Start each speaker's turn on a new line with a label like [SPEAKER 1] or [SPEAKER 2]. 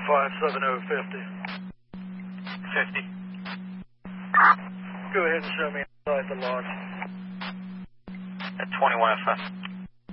[SPEAKER 1] 57050.
[SPEAKER 2] 50.
[SPEAKER 1] Go ahead and show me inside the lodge.
[SPEAKER 2] At 21 FS.